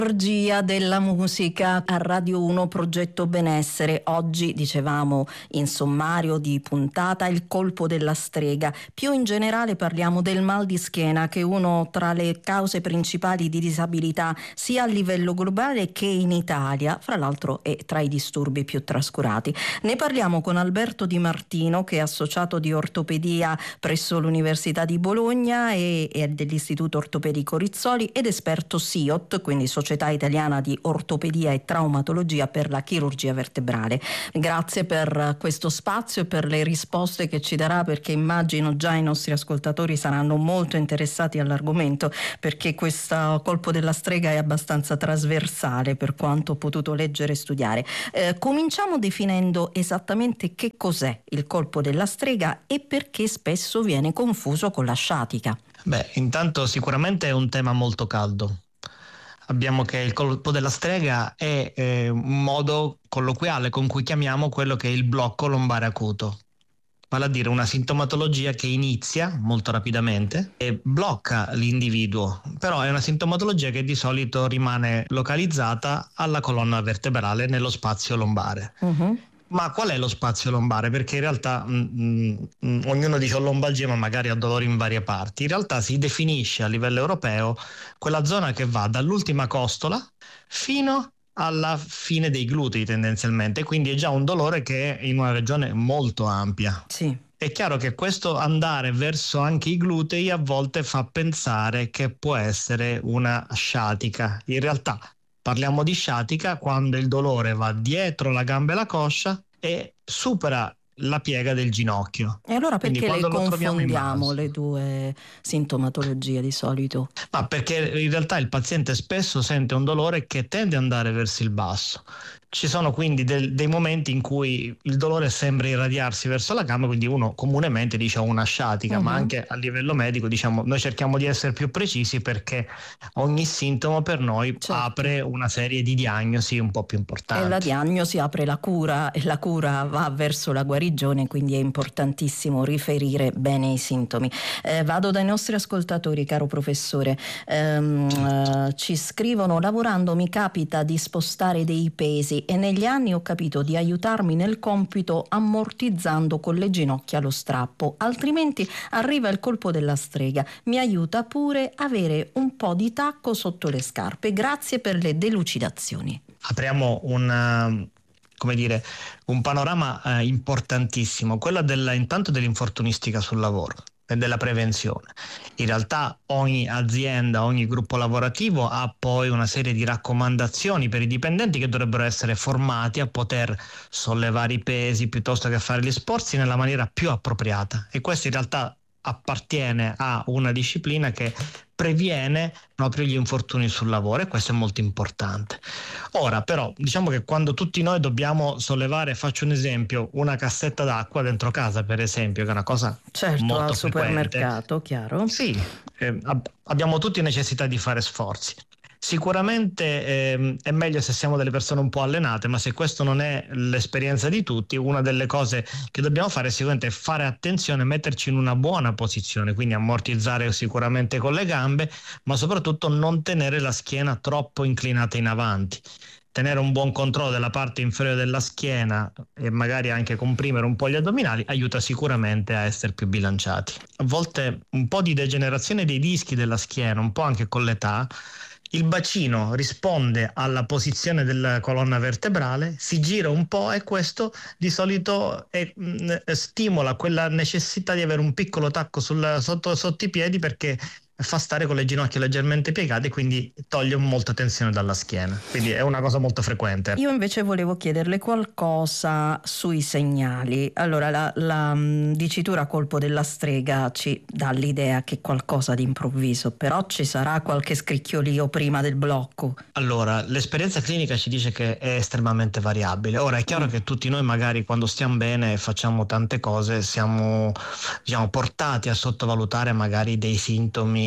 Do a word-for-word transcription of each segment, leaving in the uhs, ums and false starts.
Orgia della musica a Radio uno Progetto Benessere. Oggi dicevamo in sommario di puntata il colpo della strega. Più in generale parliamo del mal di schiena, che è uno tra le cause principali di disabilità sia a livello globale che in Italia, fra l'altro è tra i disturbi più trascurati. Ne parliamo con Alberto Di Martino, che è associato di ortopedia presso l'Università di Bologna e, e dell'Istituto Ortopedico Rizzoli ed esperto S I O T, quindi Società Italiana di Ortopedia e Traumatologia per la Chirurgia Vertebrale. Grazie per questo spazio e per le risposte che ci darà, perché immagino già i nostri ascoltatori saranno molto interessati all'argomento, perché questo colpo della strega è abbastanza trasversale per quanto ho potuto leggere e studiare. Eh, cominciamo definendo esattamente che cos'è il colpo della strega e perché spesso viene confuso con la sciatica. Beh, intanto sicuramente è un tema molto caldo. Abbiamo che il colpo della strega è eh, un modo colloquiale con cui chiamiamo quello che è il blocco lombare acuto, vale a dire una sintomatologia che inizia molto rapidamente e blocca l'individuo, però è una sintomatologia che di solito rimane localizzata alla colonna vertebrale, nello spazio lombare. Uh-huh. Ma qual è lo spazio lombare? Perché in realtà mh, mh, ognuno dice ho lombalgia, ma magari ha dolori in varie parti. In realtà si definisce a livello europeo quella zona che va dall'ultima costola fino alla fine dei glutei tendenzialmente, quindi è già un dolore che è in una regione molto ampia. Sì. È chiaro che questo andare verso anche i glutei a volte fa pensare che può essere una sciatica. In realtà parliamo di sciatica quando il dolore va dietro la gamba e la coscia e supera la piega del ginocchio. E allora perché le confondiamo in le due sintomatologie di solito? Ma perché in realtà il paziente spesso sente un dolore che tende ad andare verso il basso. Ci sono quindi del, dei momenti in cui il dolore sembra irradiarsi verso la gamba, quindi uno comunemente dice una sciatica, uh-huh. Ma anche a livello medico diciamo noi cerchiamo di essere più precisi, perché ogni sintomo per noi certo. apre una serie di diagnosi un po' più importanti. E la diagnosi apre la cura e la cura va verso la guarigione, quindi è importantissimo riferire bene i sintomi. Eh, vado dai nostri ascoltatori, caro professore. Ehm, certo. eh, ci scrivono: lavorando mi capita di spostare dei pesi e negli anni ho capito di aiutarmi nel compito ammortizzando con le ginocchia lo strappo, altrimenti arriva il colpo della strega. Mi aiuta pure avere un po' di tacco sotto le scarpe. Grazie per le delucidazioni. Apriamo un come dire un panorama eh, importantissimo, quello della, intanto dell'infortunistica sul lavoro e della prevenzione. In realtà ogni azienda, ogni gruppo lavorativo ha poi una serie di raccomandazioni per i dipendenti che dovrebbero essere formati a poter sollevare i pesi piuttosto che fare gli sforzi nella maniera più appropriata, e questo in realtà appartiene a una disciplina che previene proprio gli infortuni sul lavoro, e questo è molto importante. Ora però diciamo che quando tutti noi dobbiamo sollevare, faccio un esempio, una cassetta d'acqua dentro casa per esempio, che è una cosa certo, molto al supermercato, chiaro? Sì, eh, ab- abbiamo tutti necessità di fare sforzi. Sicuramente eh, è meglio se siamo delle persone un po' allenate, ma se questo non è l'esperienza di tutti, una delle cose che dobbiamo fare è sicuramente fare attenzione, metterci in una buona posizione, quindi ammortizzare sicuramente con le gambe, ma soprattutto non tenere la schiena troppo inclinata in avanti. Tenere un buon controllo della parte inferiore della schiena e magari anche comprimere un po' gli addominali aiuta sicuramente a essere più bilanciati. A volte un po' di degenerazione dei dischi della schiena, un po' anche con l'età, il bacino risponde alla posizione della colonna vertebrale, si gira un po' e questo di solito è, mh, stimola quella necessità di avere un piccolo tacco sul, sotto, sotto i piedi, perché fa stare con le ginocchia leggermente piegate, quindi toglie molta tensione dalla schiena, quindi è una cosa molto frequente. Io invece volevo chiederle qualcosa sui segnali. Allora la, la um, dicitura colpo della strega ci dà l'idea che qualcosa di improvviso, però ci sarà qualche scricchiolio prima del blocco? Allora l'esperienza clinica ci dice che è estremamente variabile. Ora è chiaro mm. che tutti noi magari quando stiamo bene e facciamo tante cose siamo diciamo portati a sottovalutare magari dei sintomi,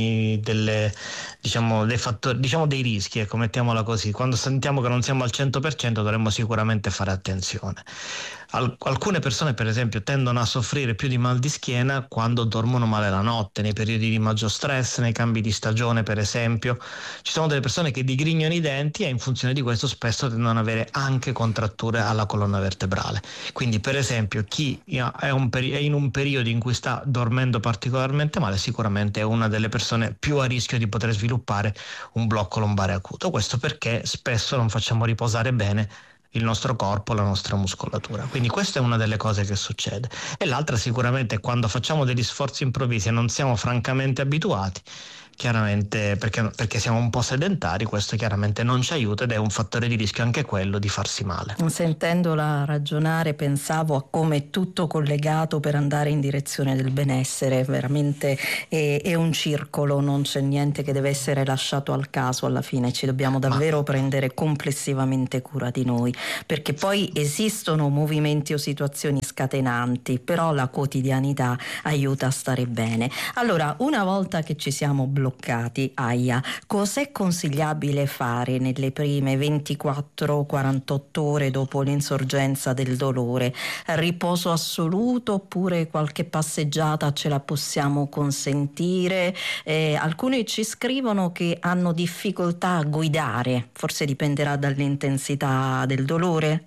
delle diciamo dei fattori, diciamo dei rischi, ecco, mettiamola così. Quando sentiamo che non siamo al cento per cento dovremmo sicuramente fare attenzione. Al- alcune persone, per esempio, tendono a soffrire più di mal di schiena quando dormono male la notte, nei periodi di maggior stress, nei cambi di stagione, per esempio. Ci sono delle persone che digrignano i denti e in funzione di questo spesso tendono ad avere anche contratture alla colonna vertebrale. Quindi, per esempio, chi è, un peri- è in un periodo in cui sta dormendo particolarmente male, sicuramente è una delle persone più a rischio di poter sviluppare un blocco lombare acuto. Questo perché spesso non facciamo riposare bene il nostro corpo, la nostra muscolatura. Quindi questa è una delle cose che succede. E l'altra sicuramente è quando facciamo degli sforzi improvvisi e non siamo francamente abituati, chiaramente perché, perché siamo un po' sedentari, questo chiaramente non ci aiuta ed è un fattore di rischio anche quello di farsi male. Sentendola ragionare pensavo a come è tutto collegato per andare in direzione del benessere, veramente è, è un circolo, non c'è niente che deve essere lasciato al caso, alla fine ci dobbiamo davvero Ma... prendere complessivamente cura di noi, perché poi esistono movimenti o situazioni scatenanti, però la quotidianità aiuta a stare bene. Allora, una volta che ci siamo bloccati, Aia, cos'è consigliabile fare nelle prime ventiquattro quarantotto ore dopo l'insorgenza del dolore? Riposo assoluto oppure qualche passeggiata ce la possiamo consentire? Eh, alcuni ci scrivono che hanno difficoltà a guidare, forse dipenderà dall'intensità del dolore?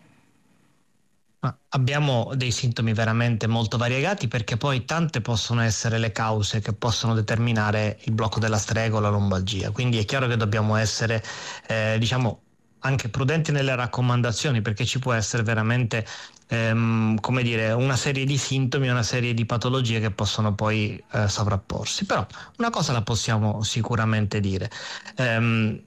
Abbiamo dei sintomi veramente molto variegati, perché poi tante possono essere le cause che possono determinare il blocco della strega o la lombalgia, quindi è chiaro che dobbiamo essere eh, diciamo anche prudenti nelle raccomandazioni, perché ci può essere veramente ehm, come dire, una serie di sintomi, una serie di patologie che possono poi eh, sovrapporsi. Però una cosa la possiamo sicuramente dire. ehm,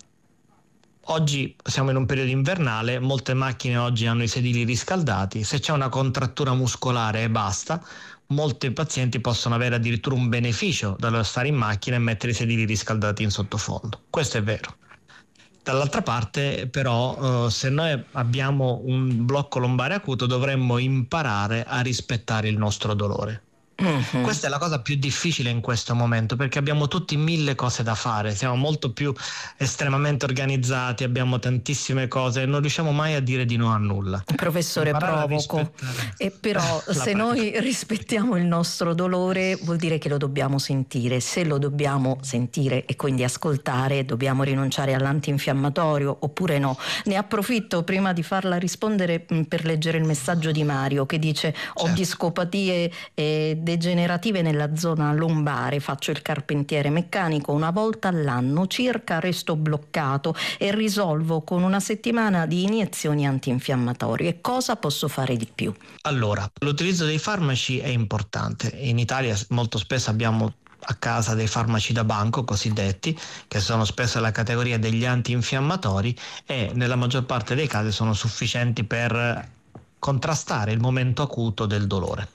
Oggi siamo in un periodo invernale, molte macchine oggi hanno i sedili riscaldati, se c'è una contrattura muscolare e basta, molti pazienti possono avere addirittura un beneficio dallo stare in macchina e mettere i sedili riscaldati in sottofondo. Questo è vero. Dall'altra parte però eh, se noi abbiamo un blocco lombare acuto dovremmo imparare a rispettare il nostro dolore. Mm-hmm. Questa è la cosa più difficile in questo momento, perché abbiamo tutti mille cose da fare, siamo molto più estremamente organizzati, abbiamo tantissime cose e non riusciamo mai a dire di no a nulla. Professore, provoco, e però se noi rispettiamo il nostro dolore vuol dire che lo dobbiamo sentire, se lo dobbiamo sentire e quindi ascoltare dobbiamo rinunciare all'antinfiammatorio oppure no? Ne approfitto prima di farla rispondere per leggere il messaggio di Mario che dice: certo. Ho discopatie eh, degenerative nella zona lombare, faccio il carpentiere meccanico una volta all'anno circa, resto bloccato e risolvo con una settimana di iniezioni antinfiammatorie. Cosa posso fare di più? Allora, l'utilizzo dei farmaci è importante. In Italia molto spesso abbiamo a casa dei farmaci da banco cosiddetti, che sono spesso la categoria degli antinfiammatori e nella maggior parte dei casi sono sufficienti per contrastare il momento acuto del dolore.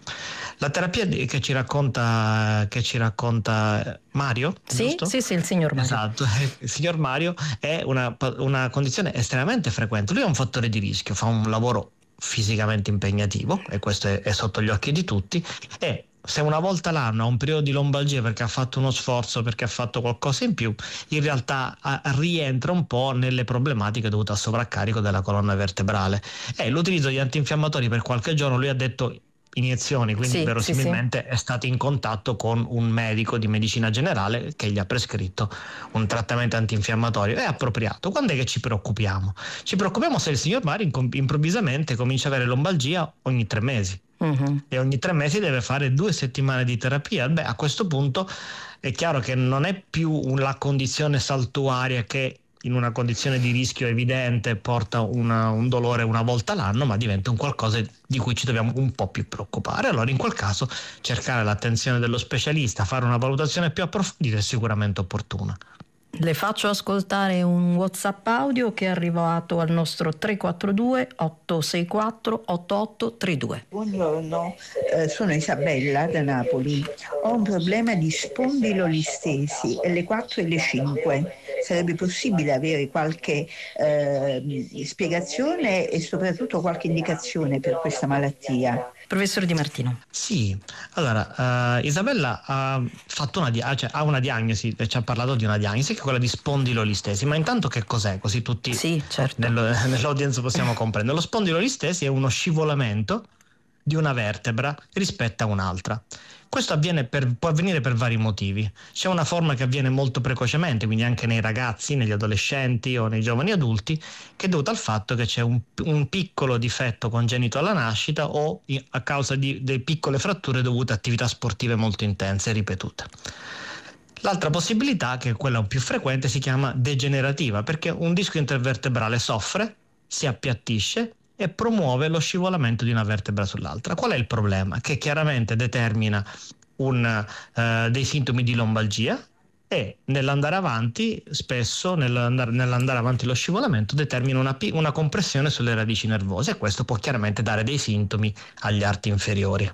La terapia che ci racconta che ci racconta Mario, sì, giusto? Sì, sì, il signor Mario. Esatto, il signor Mario è una, una condizione estremamente frequente. Lui è un fattore di rischio, fa un lavoro fisicamente impegnativo e questo è, è sotto gli occhi di tutti, e se una volta l'anno ha un periodo di lombalgia perché ha fatto uno sforzo, perché ha fatto qualcosa in più, in realtà a, rientra un po' nelle problematiche dovute al sovraccarico della colonna vertebrale. E l'utilizzo di antinfiammatori per qualche giorno, lui ha detto iniezioni, quindi sì, verosimilmente sì, sì. È stato in contatto con un medico di medicina generale che gli ha prescritto un trattamento antinfiammatorio. È appropriato. Quando è che ci preoccupiamo? Ci preoccupiamo se il signor Mario improvvisamente comincia ad avere lombalgia ogni tre mesi. Uh-huh. E ogni tre mesi deve fare due settimane di terapia. Beh, a questo punto è chiaro che non è più la condizione saltuaria che in una condizione di rischio evidente porta una, un dolore una volta l'anno, ma diventa un qualcosa di cui ci dobbiamo un po' più preoccupare. Allora in quel caso cercare l'attenzione dello specialista, fare una valutazione più approfondita è sicuramente opportuna. Le faccio ascoltare un WhatsApp audio che è arrivato al nostro tre quattro due otto sei quattro otto otto tre due. Buongiorno, eh, sono Isabella da Napoli. Ho un problema di spondilolistesi alle quattro e alle cinque. sarebbe possibile avere qualche eh, spiegazione e soprattutto qualche indicazione per questa malattia? Professor Di Martino. Sì, allora uh, Isabella ha fatto una, dia- cioè, ha una diagnosi, ci ha parlato di una diagnosi che è quella di spondilolistesi, ma intanto che cos'è? Così tutti sì, certo. nello, nell'audience possiamo comprendere. Lo spondilolistesi è uno scivolamento di una vertebra rispetto a un'altra. Questo avviene per, può avvenire per vari motivi. C'è una forma che avviene molto precocemente, quindi anche nei ragazzi, negli adolescenti o nei giovani adulti, che è dovuta al fatto che c'è un, un piccolo difetto congenito alla nascita o a causa di delle piccole fratture dovute a attività sportive molto intense e ripetute. L'altra possibilità, che è quella più frequente, si chiama degenerativa, perché un disco intervertebrale soffre, si appiattisce e promuove lo scivolamento di una vertebra sull'altra. Qual è il problema? Che chiaramente determina un, uh, dei sintomi di lombalgia e nell'andare avanti, spesso nell'andare, nell'andare avanti lo scivolamento determina una, una compressione sulle radici nervose e questo può chiaramente dare dei sintomi agli arti inferiori.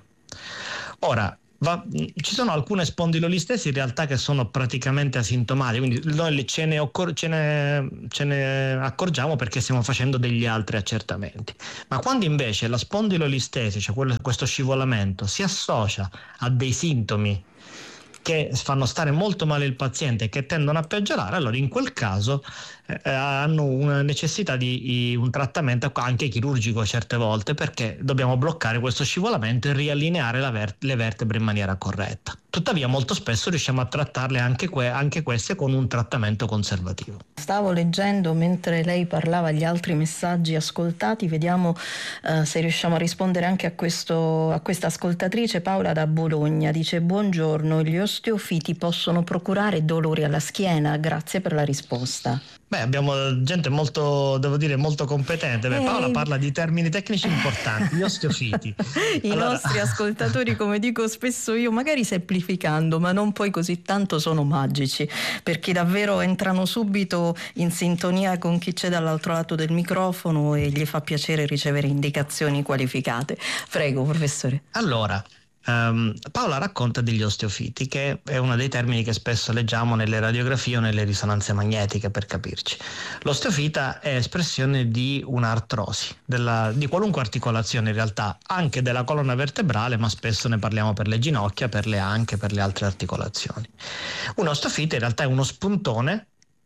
Ora, Va, ci sono alcune spondilolistesi in realtà che sono praticamente asintomatiche, quindi noi ce ne, occor- ce, ne, ce ne accorgiamo perché stiamo facendo degli altri accertamenti. Ma quando invece la spondilolistesi, cioè quello, questo scivolamento, si associa a dei sintomi che fanno stare molto male il paziente e che tendono a peggiorare, allora in quel caso eh, hanno una necessità di, di un trattamento anche chirurgico certe volte, perché dobbiamo bloccare questo scivolamento e riallineare la ver- le vertebre in maniera corretta. Tuttavia molto spesso riusciamo a trattarle anche, que- anche queste con un trattamento conservativo. Stavo leggendo mentre lei parlava gli altri messaggi ascoltati, vediamo uh, se riusciamo a rispondere anche a questo a questa ascoltatrice. Paola da Bologna dice: buongiorno, gli osteofiti possono procurare dolori alla schiena? Grazie per la risposta. Beh, abbiamo gente molto, devo dire, molto competente. Beh, Paola parla di termini tecnici importanti, gli osteofiti. I allora... nostri ascoltatori, come dico spesso io, magari semplificando, ma non poi così tanto, sono magici, perché davvero entrano subito in sintonia con chi c'è dall'altro lato del microfono e gli fa piacere ricevere indicazioni qualificate. Prego, professore. Allora, Um, Paola racconta degli osteofiti, che è uno dei termini che spesso leggiamo nelle radiografie o nelle risonanze magnetiche, per capirci. L'osteofita è espressione di un'artrosi, della, di qualunque articolazione in realtà, anche della colonna vertebrale, ma spesso ne parliamo per le ginocchia, per le anche, per le altre articolazioni. Un osteofita in realtà è uno spuntone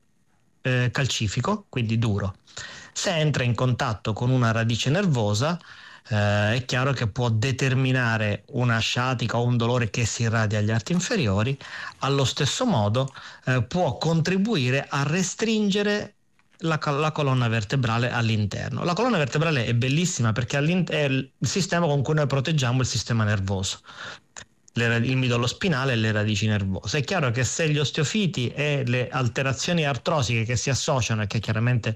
eh, calcifico, quindi duro. Se entra in contatto con una radice nervosa, Eh, è chiaro che può determinare una sciatica o un dolore che si irradia agli arti inferiori. Allo stesso modo eh, può contribuire a restringere la, la colonna vertebrale all'interno. La colonna vertebrale è bellissima perché è il sistema con cui noi proteggiamo il sistema nervoso, le, il midollo spinale e le radici nervose. È chiaro che se gli osteofiti e le alterazioni artrosiche che si associano e che chiaramente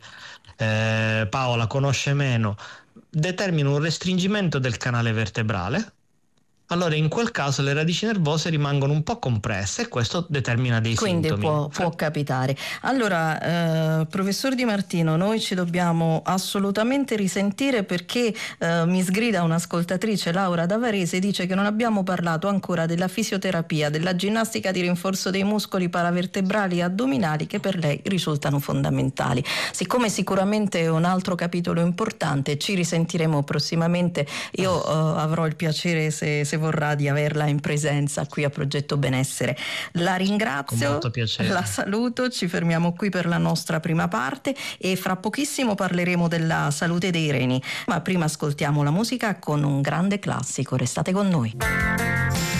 eh, Paola conosce meno determina un restringimento del canale vertebrale, allora in quel caso le radici nervose rimangono un po' compresse e questo determina dei Quindi sintomi. Quindi può, può capitare. Allora, eh, professor Di Martino, noi ci dobbiamo assolutamente risentire perché eh, mi sgrida un'ascoltatrice, Laura da Varese, dice che non abbiamo parlato ancora della fisioterapia, della ginnastica di rinforzo dei muscoli paravertebrali e addominali che per lei risultano fondamentali. Siccome sicuramente è un altro capitolo importante, ci risentiremo prossimamente. Io eh, avrò il piacere, se, se vorrà, di averla in presenza qui a Progetto Benessere. La ringrazio, la saluto, ci fermiamo qui per la nostra prima parte e fra pochissimo parleremo della salute dei reni, ma prima ascoltiamo la musica con un grande classico. Restate con noi.